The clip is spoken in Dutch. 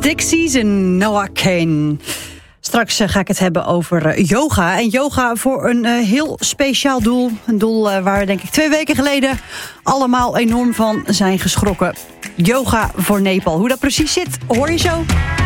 Dixies en Noah Kane. Straks ga ik het hebben over yoga. En yoga voor een heel speciaal doel. Een doel waar we denk ik 2 weken geleden allemaal enorm van zijn geschrokken. Yoga voor Nepal. Hoe dat precies zit, hoor je zo.